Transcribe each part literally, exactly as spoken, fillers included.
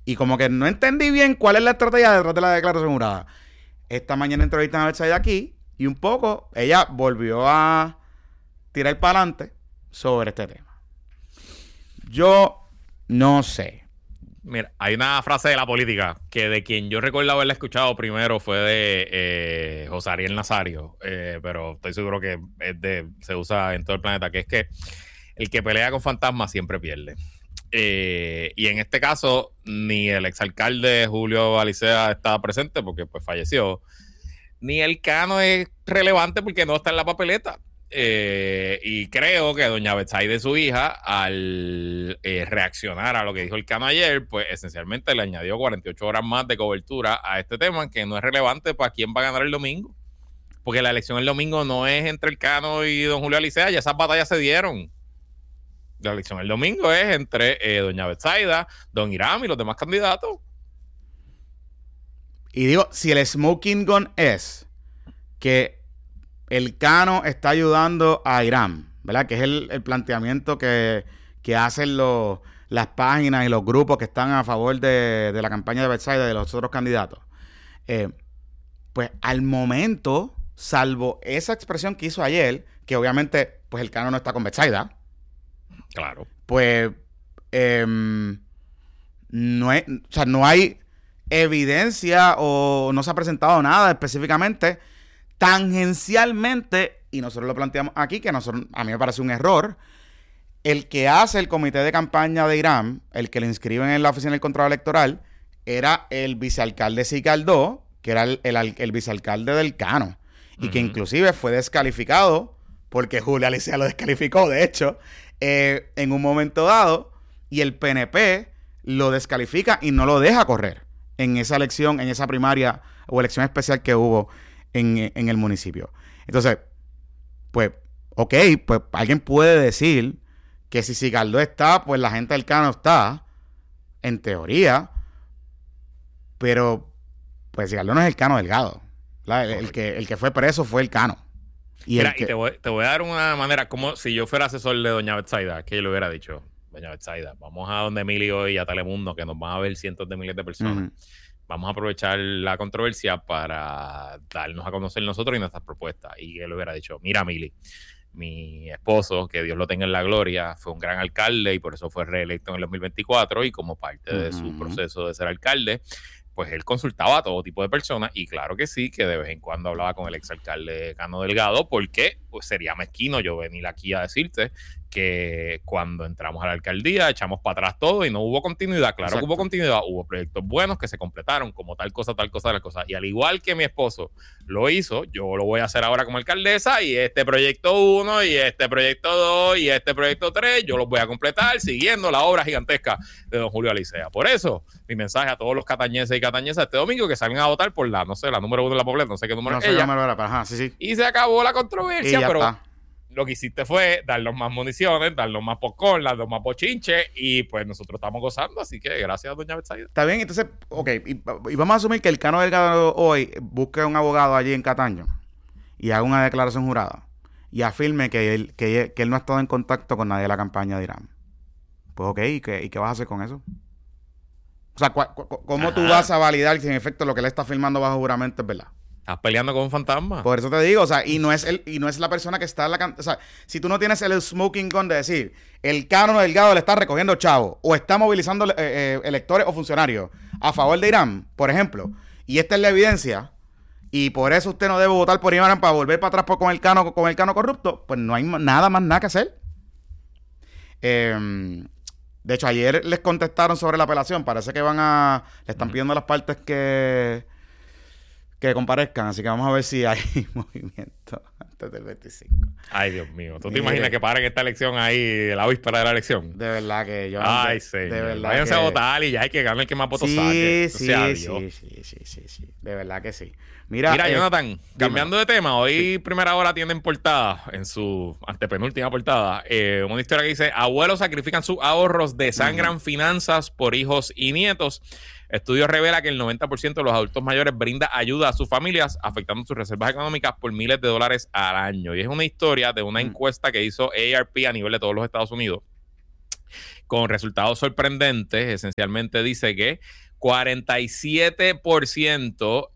Y como que no entendí bien cuál es la estrategia detrás de la declaración jurada. Esta mañana entrevistan a Betsaida aquí y un poco ella volvió a tirar para adelante sobre este tema. Yo no sé. Mira, hay una frase de la política que de quien yo recuerdo haberla escuchado primero fue de eh, José Ariel Nazario, eh, pero estoy seguro que es de, se usa en todo el planeta, que es que el que pelea con fantasmas siempre pierde. Eh, y en este caso, ni el exalcalde Julio Alicea está presente porque pues falleció, ni el Cano es relevante porque no está en la papeleta. Eh, y creo que doña Betsaida, su hija, al eh, reaccionar a lo que dijo el Cano ayer, pues esencialmente le añadió cuarenta y ocho horas más de cobertura a este tema que no es relevante para quién va a ganar el domingo, porque la elección el domingo no es entre el Cano y don Julio Alicea, ya esas batallas se dieron. La elección el domingo es entre eh, doña Betsaida, don Hiram y los demás candidatos. Y digo, si el smoking gun es que el Cano está ayudando a Hiram, ¿verdad? Que es el, el planteamiento que, que hacen los, las páginas y los grupos que están a favor de, de la campaña de Betsaida y de los otros candidatos. Eh, pues al momento, salvo esa expresión que hizo ayer, que obviamente pues el Cano no está con Betsaida. Claro. Pues eh, no, es, o sea, no hay evidencia o no se ha presentado nada específicamente. Tangencialmente, y nosotros lo planteamos aquí, que nosotros, a mí me parece un error, el que hace el comité de campaña de Hiram, el que le inscriben en la oficina del control electoral, era el vicealcalde Sicaldó, que era el, el, el vicealcalde del Cano, y uh-huh. que inclusive fue descalificado, porque Julio Alicea lo descalificó, de hecho, eh, en un momento dado, y el P N P lo descalifica y no lo deja correr en esa elección, en esa primaria o elección especial que hubo En, en el municipio. Entonces, pues, ok, pues alguien puede decir que si Sicaldó está, pues la gente del Cano está, en teoría, pero pues Sicaldó no es el Cano Delgado. El, el, que, el que fue preso fue el Cano. Y, Mira, el que... y te, voy, te voy a dar una manera, como si yo fuera asesor de doña Betsaida, que yo le hubiera dicho, doña Betsaida, vamos a donde Emilio y a Telemundo, que nos van a ver cientos de miles de personas. Uh-huh. Vamos a aprovechar la controversia para darnos a conocer nosotros y nuestras propuestas. Y él hubiera dicho, mira, Mili, mi esposo, que Dios lo tenga en la gloria, fue un gran alcalde y por eso fue reelecto en el dos mil veinticuatro, y como parte uh-huh. de su proceso de ser alcalde, pues él consultaba a todo tipo de personas, y claro que sí, que de vez en cuando hablaba con el exalcalde Cano Delgado, porque pues, sería mezquino yo venir aquí a decirte que cuando entramos a la alcaldía echamos para atrás todo y no hubo continuidad. Claro Exacto. que hubo continuidad, hubo proyectos buenos que se completaron como tal cosa, tal cosa, tal cosa. Y al igual que mi esposo lo hizo, yo lo voy a hacer ahora como alcaldesa, y este proyecto uno, y este proyecto dos, y este proyecto tres, yo los voy a completar siguiendo la obra gigantesca de don Julio Alicea. Por eso, mi mensaje a todos los catañeses y catañesas este domingo, que salgan a votar por la, no sé, la número uno de la pobleta, no sé qué número no es sé ella. Qué número era, pero, ajá, sí, sí. Y se acabó la controversia, pero... Está. Lo que hiciste fue darnos más municiones, darnos más popcorn, darnos más bochinche, y pues nosotros estamos gozando, así que gracias a doña Betsaida. Está bien, entonces, ok, y, y vamos a asumir que el Cano Delgado hoy busque un abogado allí en Cataño y haga una declaración jurada y afirme que él, que, que él no ha estado en contacto con nadie de la campaña de Hiram. Pues ok, ¿y qué, y qué vas a hacer con eso? O sea, cu- cu- ¿cómo Ajá. tú vas a validar si en efecto lo que él está firmando bajo juramento es verdad? Estás peleando con un fantasma. Por eso te digo, o sea, y no es el, y no es la persona que está en la can- o sea, si tú no tienes el smoking gun de decir, el Cano Delgado le está recogiendo chavo, o está movilizando eh, eh, electores o funcionarios a favor de Hiram, por ejemplo, y esta es la evidencia, y por eso usted no debe votar por Hiram para volver para atrás por, con el Cano, con el Cano corrupto, pues no hay nada más nada que hacer. Eh, de hecho, ayer les contestaron sobre la apelación, parece que van a, le están pidiendo a las partes que que comparezcan, así que vamos a ver si hay movimiento antes del veinticinco. Ay, Dios mío, ¿tú te Mire, imaginas que paren esta elección ahí la víspera de la elección? De verdad que yo... Ay, de, señor. De verdad Váyanse que... a votar y ya hay que ganar el que más votos sí, saque. Sí, sea, sí, sí, sí, sí, sí, de verdad que sí. Mira, Mira eh, Jonathan, cambiando de tema, hoy sí. Primera Hora tiene en portada, en su antepenúltima portada, eh, una historia que dice, abuelos sacrifican sus ahorros, desangran uh-huh. finanzas por hijos y nietos. Estudio revela que el noventa por ciento de los adultos mayores brinda ayuda a sus familias, afectando sus reservas económicas por miles de dólares al año. Y es una historia de una uh-huh. encuesta que hizo A A R P a nivel de todos los Estados Unidos, con resultados sorprendentes. Esencialmente dice que cuarenta y siete por ciento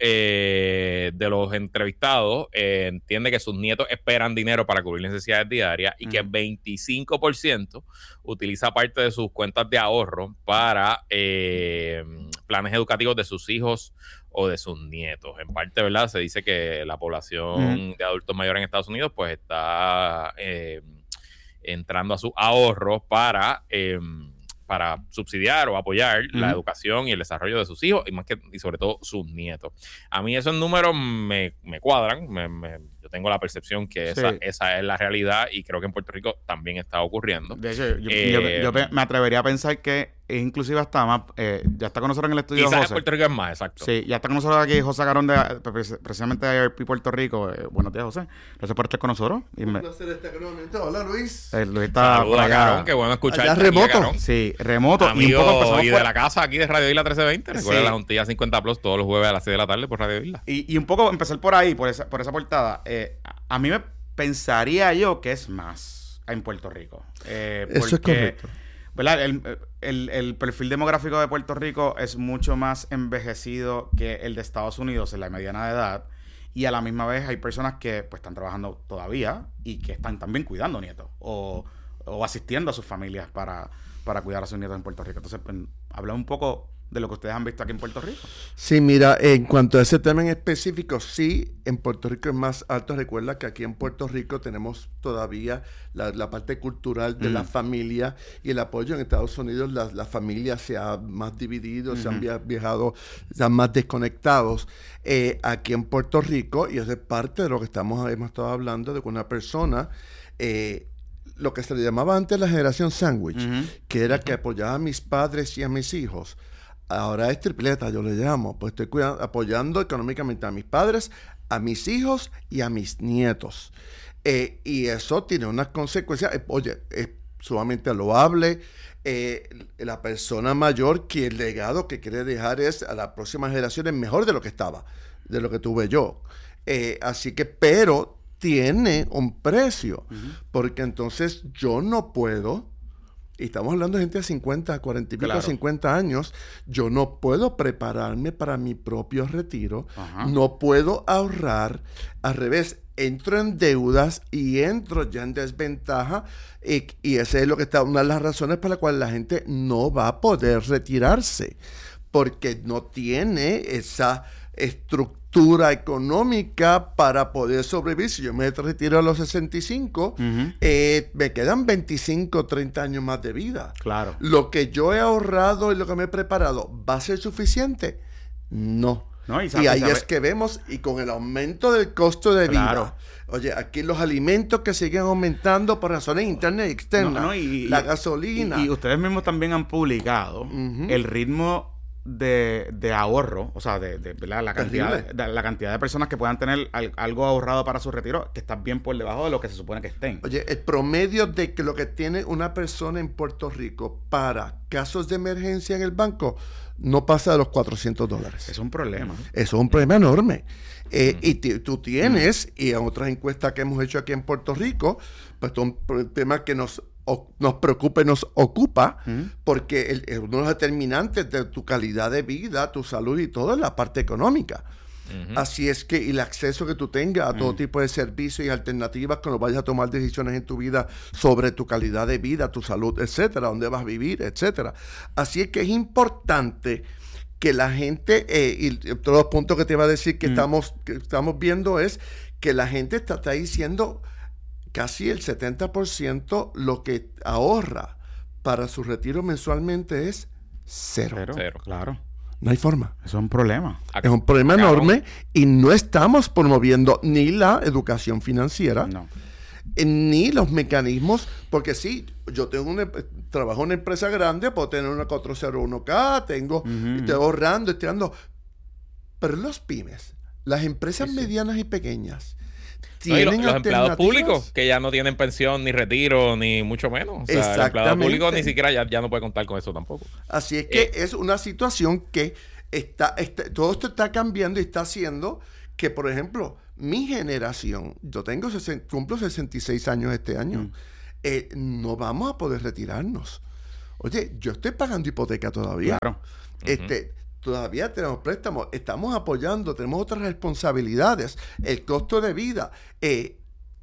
eh, de los entrevistados eh, entiende que sus nietos esperan dinero para cubrir necesidades diarias y uh-huh. que veinticinco por ciento utiliza parte de sus cuentas de ahorro para eh, planes educativos de sus hijos o de sus nietos. En parte, ¿verdad? Se dice que la población uh-huh. de adultos mayores en Estados Unidos pues está eh, entrando a sus ahorros para... Eh, para subsidiar o apoyar uh-huh. la educación y el desarrollo de sus hijos y más que y sobre todo sus nietos. A mí esos números me, me cuadran, me, me, yo tengo la percepción que sí. esa, esa es la realidad y creo que en Puerto Rico también está ocurriendo. De hecho, yo, eh, yo, yo me atrevería a pensar que es inclusive hasta más, eh, ya está con nosotros en el estudio quizás José. en Puerto Rico es más, exacto. Sí, ya está con nosotros aquí José Garón de precisamente de I R P Puerto Rico. Eh, buenos días, José. Gracias por estar con nosotros. Y Un me... placer estar con nosotros. Hola, Luis. Eh, Luis está Saludos por acá. Garón, qué bueno escuchar. Allá remoto. Sí, remoto. Amigo, y, un poco y de por... la casa aquí de Radio Isla trece veinte. Recuerda sí. la Juntilla cincuenta Plus todos los jueves a las seis de la tarde por Radio Isla. Y, y un poco empezar por ahí, por esa, por esa portada. Eh, a mí me pensaría yo que es más en Puerto Rico. Eh, porque, Eso es correcto. ¿verdad? El, el, el perfil demográfico de Puerto Rico es mucho más envejecido que el de Estados Unidos en la mediana de edad. Y a la misma vez hay personas que pues están trabajando todavía y que están también cuidando nietos o, o asistiendo a sus familias para, para cuidar a sus nietos en Puerto Rico. Entonces, pues, habla un poco de lo que ustedes han visto aquí en Puerto Rico. Sí, mira, en cuanto a ese tema en específico, sí, en Puerto Rico es más alto. Recuerda que aquí en Puerto Rico tenemos todavía la, la parte cultural de mm. la familia y el apoyo. En Estados Unidos la, la familia se ha más dividido, mm-hmm. se han via- viajado, están más desconectados. Eh, aquí en Puerto Rico, y eso es parte de lo que estamos hemos estado hablando, de que una persona... Eh, lo que se le llamaba antes la generación sándwich, uh-huh. que era uh-huh. que apoyaba a mis padres y a mis hijos. Ahora es tripleta, yo le llamo, pues estoy cuidando, apoyando económicamente a mis padres, a mis hijos y a mis nietos. Eh, y eso tiene unas consecuencias, eh, oye, es sumamente loable. Eh, la persona mayor que el legado que quiere dejar es a las próximas generaciones mejor de lo que estaba, de lo que tuve yo. Eh, así que, pero tiene un precio, uh-huh. porque entonces yo no puedo... Y estamos hablando de gente de cincuenta, cuarenta y pico, claro. cincuenta años. Yo no puedo prepararme para mi propio retiro. Ajá. No puedo ahorrar. Al revés, entro en deudas y entro ya en desventaja. Y, y esa es lo que está, una de las razones por las cuales la gente no va a poder retirarse. Porque no tiene esa estructura económica para poder sobrevivir. Si yo me retiro a los sesenta y cinco, uh-huh. eh, me quedan veinticinco, treinta años más de vida. Claro. Lo que yo he ahorrado y lo que me he preparado, ¿va a ser suficiente? No. No, y, sabe, y ahí sabe. es que vemos, y con el aumento del costo de claro. vida, oye, aquí los alimentos que siguen aumentando por razones internas y externas, no, no, y, la y, gasolina. Y, y ustedes mismos también han publicado uh-huh. el ritmo de, de ahorro, o sea, de, de, de la, la, cantidad, de, la cantidad de personas que puedan tener al, algo ahorrado para su retiro, que está bien por debajo de lo que se supone que estén. Oye, el promedio de que lo que tiene una persona en Puerto Rico para casos de emergencia en el banco no pasa de los cuatrocientos dólares. Es un problema. Eso es un problema enorme. Eh, mm. Y t- tú tienes, mm. y en otras encuestas que hemos hecho aquí en Puerto Rico, pues es un tema que nos O, nos preocupa y nos ocupa, uh-huh. porque el, el, uno de los determinantes de tu calidad de vida, tu salud y todo es la parte económica. Uh-huh. Así es que y el acceso que tú tengas a todo uh-huh. tipo de servicios y alternativas cuando vayas a tomar decisiones en tu vida sobre tu calidad de vida, tu salud, etcétera, dónde vas a vivir, etcétera. Así es que es importante que la gente, eh, y todos los puntos que te iba a decir que, uh-huh. estamos, que estamos viendo es que la gente está, está diciendo... Casi el setenta por ciento lo que ahorra para su retiro mensualmente es cero. Cero, cero. Claro. No hay forma. Eso es un problema. Es un problema Acá enorme y no estamos promoviendo ni la educación financiera, no. ni los mecanismos, porque sí, yo tengo una, trabajo en una empresa grande, puedo tener una cuatro cero uno K, tengo, uh-huh. estoy ahorrando, estoy dando, pero los pymes, las empresas sí, sí. medianas y pequeñas, No, y los, los empleados públicos que ya no tienen pensión ni retiro ni mucho menos, o sea, el empleado público ni siquiera ya, ya no puede contar con eso tampoco. Así es que eh, es una situación que está, está todo esto está cambiando y está haciendo que, por ejemplo, mi generación, yo tengo cumplo sesenta y seis años este año, mm. eh, no vamos a poder retirarnos. Oye, yo estoy pagando hipoteca todavía. Claro. Este, uh-huh. Todavía tenemos préstamos, estamos apoyando, tenemos otras responsabilidades, el costo de vida. Eh,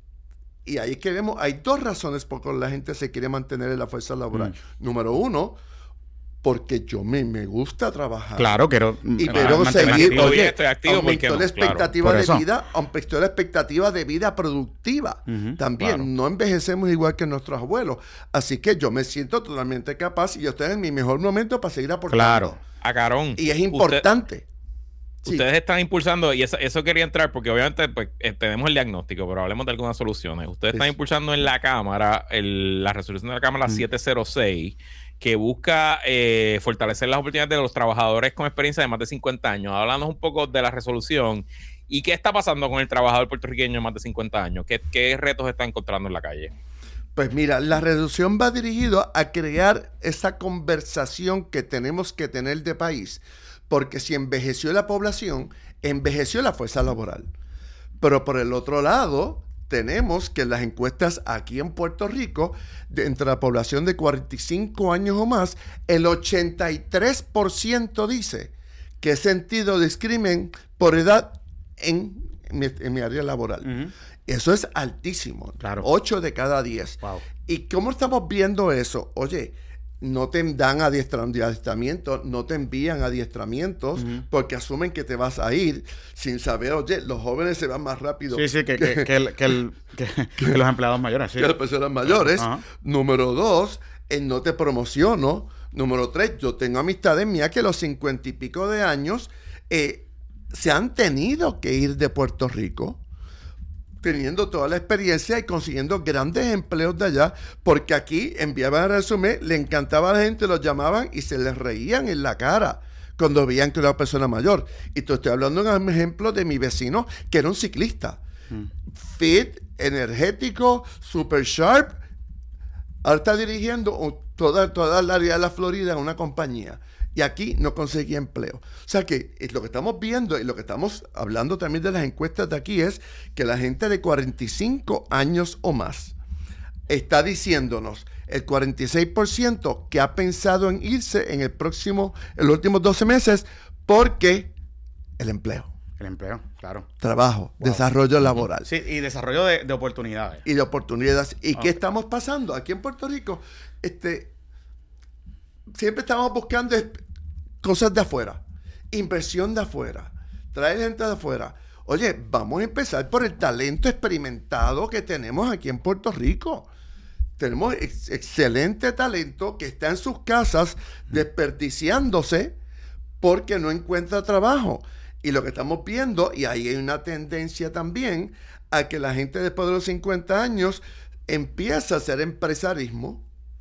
y ahí es que vemos, hay dos razones por las que la gente se quiere mantener en la fuerza laboral. Mm. Número uno, porque yo me, me gusta trabajar. Claro, quiero... Y quiero seguir, activo, oye, estoy activo aumentó no, la expectativa claro. de vida, aumentó la expectativa de vida productiva. Uh-huh, También, claro. No envejecemos igual que nuestros abuelos. Así que yo me siento totalmente capaz y yo estoy en mi mejor momento para seguir aportando. Claro. A Carón. Y es importante. Usted, sí. Ustedes están impulsando, y eso, eso quería entrar, porque obviamente pues, eh, tenemos el diagnóstico, pero hablemos de algunas soluciones. Ustedes sí. están impulsando en la Cámara, el, la resolución de la Cámara uh-huh. siete cero seis, que busca eh, fortalecer las oportunidades de los trabajadores con experiencia de más de cincuenta años. Háblanos un poco de la resolución y qué está pasando con el trabajador puertorriqueño de más de cincuenta años. ¿Qué, qué retos está encontrando en la calle? Pues mira, la resolución va dirigida a crear esa conversación que tenemos que tener de país, porque si envejeció la población, envejeció la fuerza laboral. Pero por el otro lado, tenemos que las encuestas aquí en Puerto Rico, de, entre la población de cuarenta y cinco años o más, el ochenta y tres por ciento dice que he sentido discrimen por edad en, en, mi, en mi área laboral. Uh-huh. Eso es altísimo. Claro. ocho de cada diez. Wow. ¿Y cómo estamos viendo eso? Oye, no te dan adiestramientos, no te envían adiestramientos uh-huh. porque asumen que te vas a ir sin saber, oye, los jóvenes se van más rápido. Sí, sí, que, que, que, el, que, el, que, que los empleados mayores. Sí. Que las personas mayores. Uh-huh. Número dos, el no te promociono. Número tres, yo tengo amistades mías que los cincuenta y pico de años eh, se han tenido que ir de Puerto Rico, teniendo toda la experiencia y consiguiendo grandes empleos de allá, porque aquí enviaban el resumen, le encantaba a la gente, los llamaban y se les reían en la cara cuando veían que era una persona mayor. Y te estoy hablando de un ejemplo de mi vecino, que era un ciclista. Hmm. Fit, energético, super sharp. Ahora está dirigiendo toda, toda el área de la Florida en una compañía. Y aquí no conseguía empleo. O sea que lo que estamos viendo y lo que estamos hablando también de las encuestas de aquí es que la gente de cuarenta y cinco años o más está diciéndonos el cuarenta y seis por ciento que ha pensado en irse en el próximo, en los últimos doce meses porque el empleo. El empleo, claro. Trabajo, wow. Desarrollo laboral. Sí, y desarrollo de, de oportunidades. Y de oportunidades. ¿Y okay. qué estamos pasando? Aquí en Puerto Rico, este, siempre estamos buscando cosas de afuera, inversión de afuera, traer gente de afuera. Oye, vamos a empezar por el talento experimentado que tenemos aquí en Puerto Rico. Tenemos ex- excelente talento que está en sus casas desperdiciándose porque no encuentra trabajo. Y lo que estamos viendo, y ahí hay una tendencia también, a que la gente después de los cincuenta años empieza a hacer empresarismo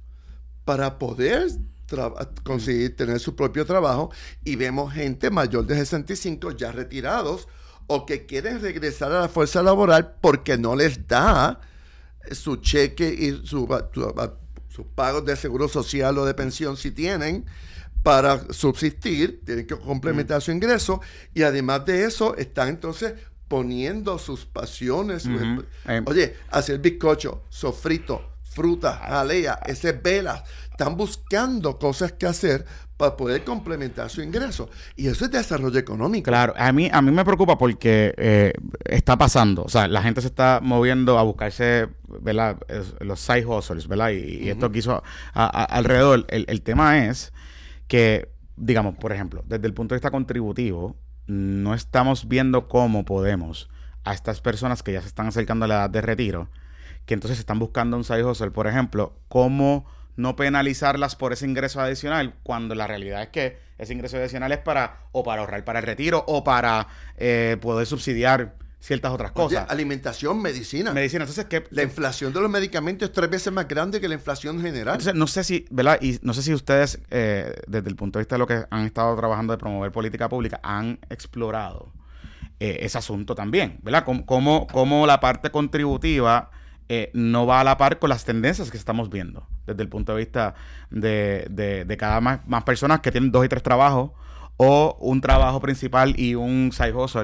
para poder tra- conseguir tener su propio trabajo. Y vemos gente mayor de sesenta y cinco ya retirados o que quieren regresar a la fuerza laboral porque no les da su cheque y su, su, sus pagos de seguro social o de pensión si tienen para subsistir, tienen que complementar mm. su ingreso, y además de eso están entonces poniendo sus pasiones, mm-hmm. sus, eh. oye, hacer bizcocho, sofrito, frutas, jalea, esas velas, están buscando cosas que hacer para poder complementar su ingreso, y eso es desarrollo económico. Claro, a mí a mí me preocupa porque eh, está pasando, o sea, la gente se está moviendo a buscarse, ¿verdad?, los side hustles, ¿verdad? Y, y uh-huh. esto que hizo a, a, alrededor, el, el tema es que, digamos, por ejemplo, desde el punto de vista contributivo, no estamos viendo cómo podemos a estas personas que ya se están acercando a la edad de retiro, que entonces están buscando un side hustle, por ejemplo, cómo no penalizarlas por ese ingreso adicional, cuando la realidad es que ese ingreso adicional es para o para ahorrar para el retiro o para eh, poder subsidiar ciertas otras cosas. Oye, alimentación, medicina. Medicina, entonces que la inflación de los medicamentos es tres veces más grande que la inflación general. Entonces, no sé si, ¿verdad? Y no sé si ustedes, eh, desde el punto de vista de lo que han estado trabajando de promover política pública, han explorado eh, ese asunto también, ¿verdad? Cómo, cómo, cómo la parte contributiva eh, no va a la par con las tendencias que estamos viendo, desde el punto de vista de, de, de cada más, más personas que tienen dos y tres trabajos, o un trabajo principal y un side hustle.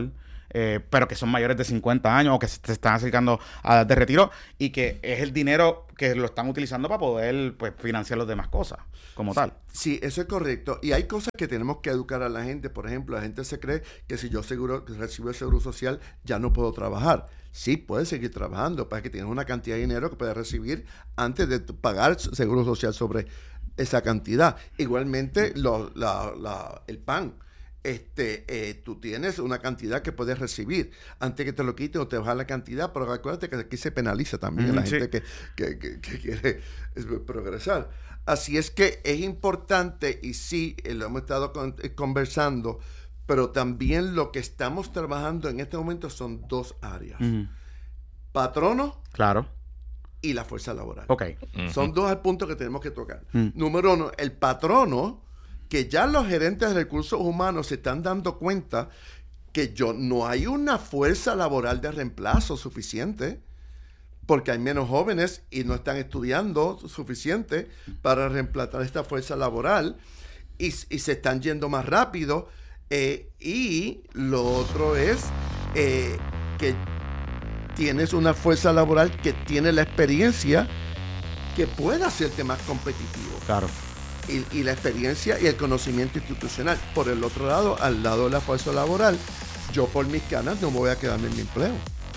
eh, pero que son mayores de cincuenta años o que se, se están acercando a edad de retiro y que es el dinero que lo están utilizando para poder pues, financiar las demás cosas como tal. Sí, eso es correcto. Y hay cosas que tenemos que educar a la gente. Por ejemplo, la gente se cree que si yo seguro, recibo el seguro social ya no puedo trabajar. Sí, puedes seguir trabajando, para que tienes una cantidad de dinero que puedes recibir antes de pagar seguro social sobre esa cantidad. Igualmente, lo, la, la, el P A N. Este, eh, tú tienes una cantidad que puedes recibir antes que te lo quiten o te bajan la cantidad, pero acuérdate que aquí se penaliza también mm, a la sí. gente que, que, que, que quiere progresar. Así es que es importante y sí, eh, lo hemos estado con, eh, conversando, pero también lo que estamos trabajando en este momento son dos áreas. Mm. Patrono. Claro. Y la fuerza laboral. Ok. Uh-huh. Son dos puntos que tenemos que tocar. Mm. Número uno, el patrono, que ya los gerentes de recursos humanos se están dando cuenta que yo, no hay una fuerza laboral de reemplazo suficiente, porque hay menos jóvenes y no están estudiando suficiente para reemplazar esta fuerza laboral y, y se están yendo más rápido. Eh, y lo otro es eh, que tienes una fuerza laboral que tiene la experiencia que pueda hacerte más competitivo. Claro. Y, y la experiencia y el conocimiento institucional. Por el otro lado, al lado de la fuerza laboral, yo por mis ganas no me voy a quedarme en mi empleo.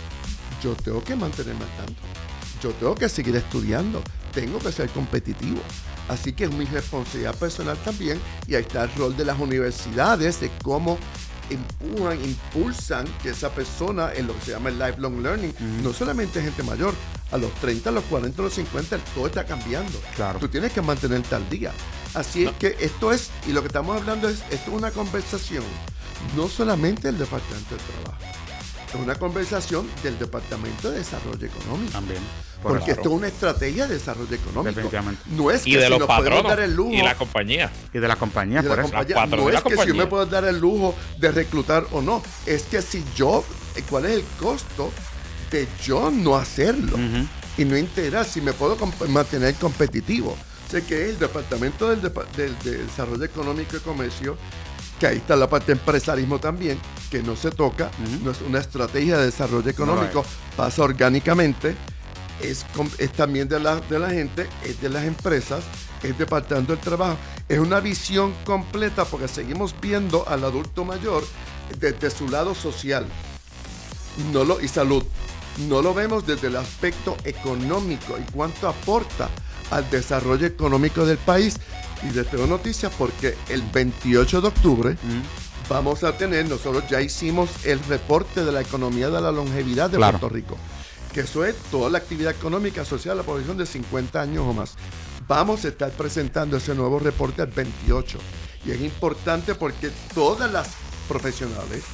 Yo tengo que mantenerme al tanto. Yo tengo que seguir estudiando. Tengo que ser competitivo. Así que es mi responsabilidad personal también. Y ahí está el rol de las universidades, de cómo empujan, impulsan que esa persona en lo que se llama el lifelong learning, uh-huh. no solamente gente mayor, a los treinta, a los cuarenta, a los cincuenta, todo está cambiando. Claro. Tú tienes que mantenerte al día. Así no. es que esto es, y lo que estamos hablando es, esto es una conversación, no solamente del Departamento de Trabajo, es una conversación del Departamento de Desarrollo Económico. También. Porque claro. esto es una estrategia de desarrollo económico. Definitivamente. No es que y de si los nos patronos, podemos dar el lujo. Y la compañía. Y de la compañía, de por la eso. Compañía. No es que si yo me puedo dar el lujo de reclutar o no. Es que si yo, ¿cuál es el costo de yo no hacerlo? Uh-huh. Y no integrar, si me puedo comp- mantener competitivo. Sé que el Departamento del, Depa- del, del Desarrollo Económico y Comercio, que ahí está la parte de empresarismo también, que no se toca, uh-huh. no es una estrategia de desarrollo económico, no pasa orgánicamente, es, es también de la, de la gente, es de las empresas, es Departamento del Trabajo, es una visión completa porque seguimos viendo al adulto mayor desde su lado social no lo, y salud. No lo vemos desde el aspecto económico y cuánto aporta al desarrollo económico del país. Y les tengo noticias porque el veintiocho de octubre mm. vamos a tener, nosotros ya hicimos el reporte de la economía de la longevidad de claro. Puerto Rico, que eso es toda la actividad económica asociada a la población de cincuenta años o más. Vamos a estar presentando ese nuevo reporte al veintiocho. Y es importante porque todas las profesionales,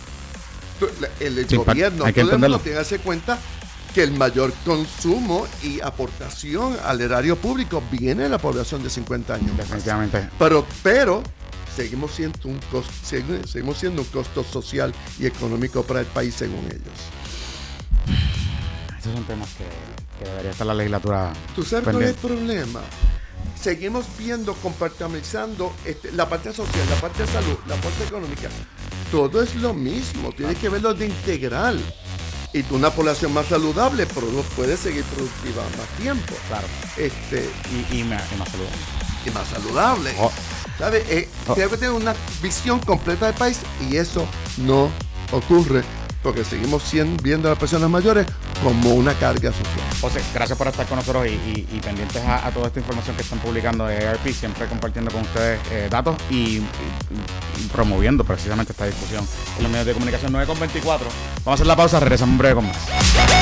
el sí, gobierno, todo el mundo tiene que darse cuenta que el mayor consumo y aportación al erario público viene de la población de cincuenta años. Definitivamente. Pero, pero seguimos siendo un costo, seguimos siendo un costo social y económico para el país según ellos. Esos son temas que, que debería estar la legislatura. ¿Tú sabes pendiente. Cuál es el problema? Seguimos viendo, compartimentalizando este, la parte social, la parte de salud, la parte económica. Todo es lo mismo, tienes que verlo de integral. Y tú una población más saludable, pero no puede seguir productiva más tiempo. Claro. Este, y, y, más, y más saludable. Y más saludable. Oh. ¿Sabes? Eh, oh. Tienes que tener una visión completa del país y eso no ocurre porque seguimos siendo, viendo a las personas mayores como una carga social. José, gracias por estar con nosotros y, y, y pendientes a, a toda esta información que están publicando de A R P, siempre compartiendo con ustedes eh, datos y, y, y promoviendo precisamente esta discusión en los medios de comunicación. nueve con veinticuatro. Vamos a hacer la pausa, regresamos en breve con más.